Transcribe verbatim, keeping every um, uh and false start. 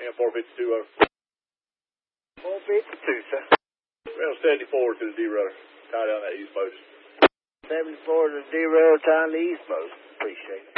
And four fifty-two over. four fifty-two, sir. Well, seventy-four to the derailleur. Tie down that east post. seventy-four to the derailleur, tying the east post. Appreciate it.